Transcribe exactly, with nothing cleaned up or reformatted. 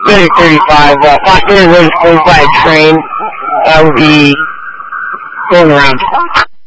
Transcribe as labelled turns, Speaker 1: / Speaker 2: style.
Speaker 1: thirty thirty-five. Uh, five minutes was by a train. That would be going around.